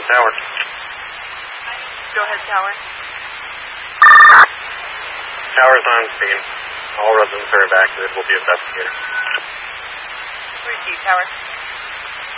Tower. Go ahead, Tower. Tower's on scene. All residents are evacuated. Will be investigated. Receive, Tower.